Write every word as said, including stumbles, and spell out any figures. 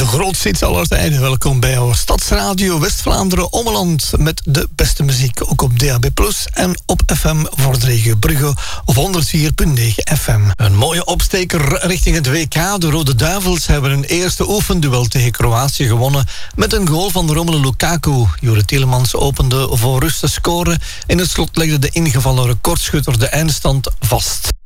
grootste hits aller tijden. Welkom bij jouw Stadsradio West-Vlaanderen Ommeland met de beste muziek. Ook op D A B plus, en op F M voor de regio Brugge of honderd vier komma negen F M. Een mooie opsteker richting het W K. De Rode Duivels hebben hun eerste oefenduel tegen Kroatië gewonnen met een goal van Romelu Lukaku. Jure Tielemans opende voor rust te scoren. In het slot legde de ingevallen recordschutter de eindstand vast.